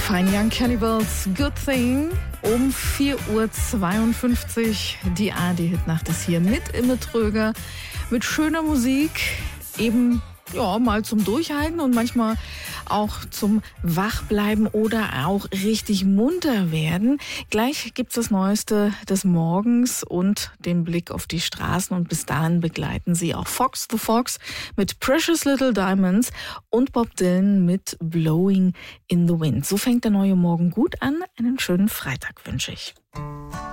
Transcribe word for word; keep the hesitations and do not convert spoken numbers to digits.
Fine Young Cannibals, Good Thing. Um vier Uhr zweiundfünfzig, die A R D-Hitnacht ist hier mit Imme Tröger, mit schöner Musik, eben ja mal zum Durchhalten und manchmal auch zum Wachbleiben oder auch richtig munter werden. Gleich gibt's das Neueste des Morgens und den Blick auf die Straßen und bis dahin begleiten Sie auch Fox the Fox mit Precious Little Diamonds und Bob Dylan mit Blowing in the Wind. So fängt der neue Morgen gut an. Einen schönen Freitag wünsche ich.